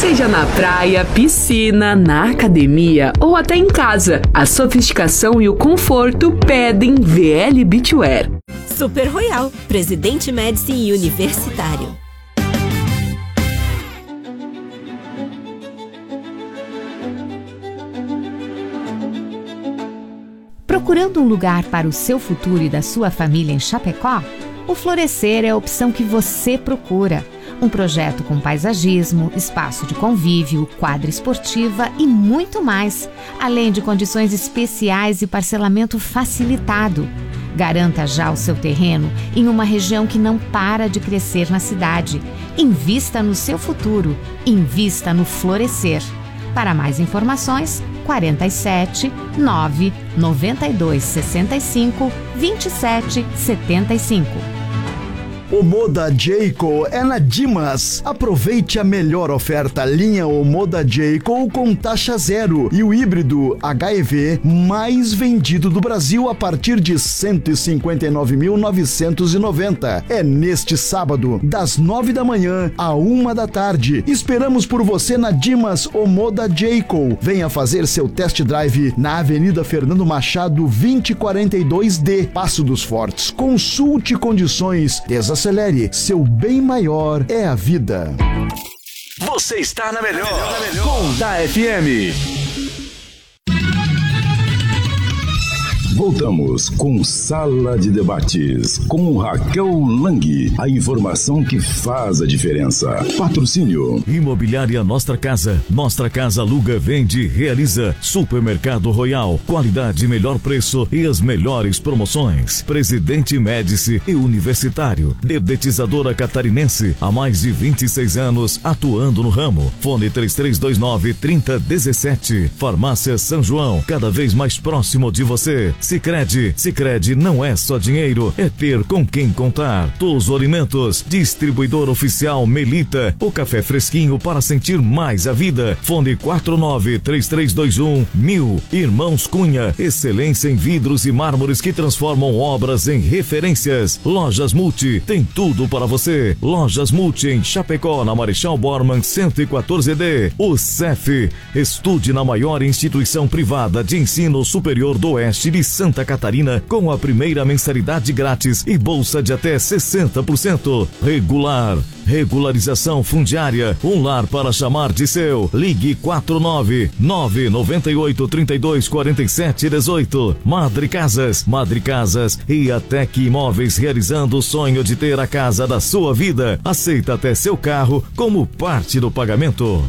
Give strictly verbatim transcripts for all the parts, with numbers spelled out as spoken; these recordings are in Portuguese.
Seja na praia, piscina, na academia ou até em casa, a sofisticação e o conforto pedem V L Beachwear. Super Royal, Presidente Médici e Universitário. Procurando um lugar para o seu futuro e da sua família em Chapecó? O Florescer é a opção que você procura. Um projeto com paisagismo, espaço de convívio, quadra esportiva e muito mais, além de condições especiais e parcelamento facilitado. Garanta já o seu terreno em uma região que não para de crescer na cidade. Invista no seu futuro. Invista no Florescer. Para mais informações, quarenta e sete, nove, noventa e dois, sessenta e cinco, vinte e sete, setenta e cinco. O Moda Jayco é na Dimas. Aproveite a melhor oferta linha O Moda Jayco com taxa zero e o híbrido H E V mais vendido do Brasil a partir de cento e cinquenta e nove mil novecentos e noventa. É neste sábado, das nove da manhã à uma da tarde. Esperamos por você na Dimas O Moda Jayco. Venha fazer seu test drive na Avenida Fernando Machado vinte e quarenta e dois D, Passo dos Fortes. Consulte condições. Desacelere. Seu bem maior é a vida. Você está na melhor, na melhor. Com da F M. Voltamos com Sala de Debates, com Raquel Lang. A informação que faz a diferença. Patrocínio. Imobiliária Nostra Casa. Nostra Casa aluga, vende, realiza. Supermercado Royal. Qualidade, melhor preço e as melhores promoções. Presidente Médici e Universitário. Dedetizadora Catarinense. Há mais de vinte e seis anos atuando no ramo. Fone três três dois nove, três zero um sete. Farmácia São João. Cada vez mais próximo de você. Sicredi, Sicredi não é só dinheiro, é ter com quem contar. Tuzo Alimentos, distribuidor oficial Melita, o café fresquinho para sentir mais a vida. Fone quatro nove três três dois um mil. Irmãos Cunha, excelência em vidros e mármores que transformam obras em referências. Lojas Multi, tem tudo para você. Lojas Multi em Chapecó, na Marechal Bormann cento e quatorze D. O C E F, estude na maior instituição privada de ensino superior do Oeste de Santa Catarina com a primeira mensalidade grátis e bolsa de até sessenta por cento. Regular, regularização fundiária, um lar para chamar de seu. Ligue quatro nove nove nove oito três dois quatro sete um oito. Madre Casas, Madre Casas e a Tec Imóveis, realizando o sonho de ter a casa da sua vida. Aceita até seu carro como parte do pagamento.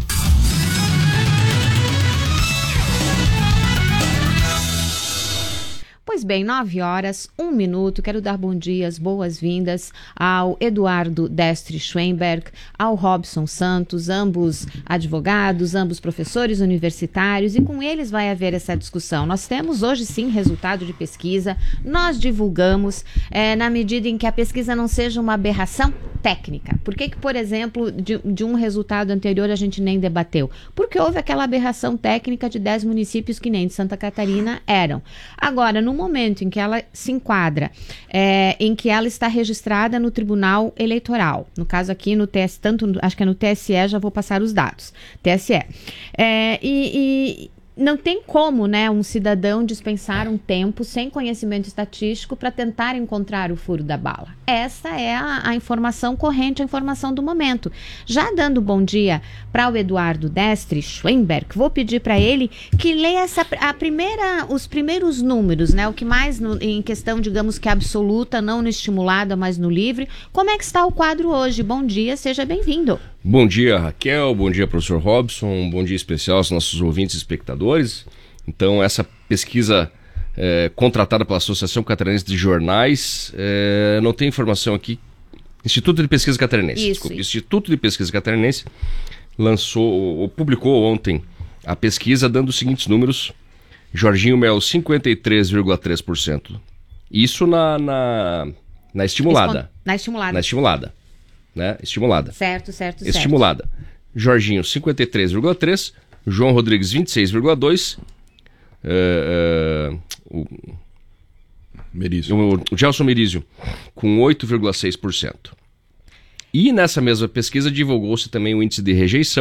Pois bem, nove horas, um minuto. Quero dar bom dias, boas-vindas ao Eduardo Destre Schwemberg, ao Robson Santos, ambos advogados, ambos professores universitários, e com eles vai haver essa discussão. Nós temos hoje sim resultado de pesquisa, nós divulgamos é, na medida em que a pesquisa não seja uma aberração técnica. Por que que, por exemplo, de, de um resultado anterior a gente nem debateu? Porque houve aquela aberração técnica de dez municípios que nem de Santa Catarina eram. Agora, no momento em que ela se enquadra, é, em que ela está registrada no Tribunal Eleitoral, no caso aqui no T S, tanto, acho que é no T S E, já vou passar os dados, T S E, é, e... e não tem como, né, um cidadão dispensar um tempo sem conhecimento estatístico para tentar encontrar o furo da bala. Essa é a, a informação corrente, a informação do momento. Já dando bom dia para o Eduardo Destre Schwemberg, vou pedir para ele que leia essa, a primeira, os primeiros números, né, o que mais no, em questão, digamos que absoluta, não no estimulada, mas no livre. Como é que está o quadro hoje? Bom dia, seja bem-vindo. Bom dia, Raquel, bom dia, professor Robson, um bom dia especial aos nossos ouvintes e espectadores. Então, essa pesquisa é, contratada pela Associação Catarinense de Jornais, é, não tem informação aqui, Instituto de Pesquisa Catarinense, isso, desculpa, isso. Instituto de Pesquisa Catarinense lançou, ou publicou ontem a pesquisa dando os seguintes números: Jorginho Melo, cinquenta e três vírgula três por cento, isso na, na, na estimulada. Na estimulada. Na estimulada. Né? Estimulada. Certo, certo, Estimulada. certo. Jorginho, cinquenta e três vírgula três por cento. João Rodrigues, vinte e seis vírgula dois por cento. Uh, uh, o, Merizio. o, o Gelson Merizio, com oito vírgula seis por cento. E nessa mesma pesquisa divulgou-se também o índice de rejeição.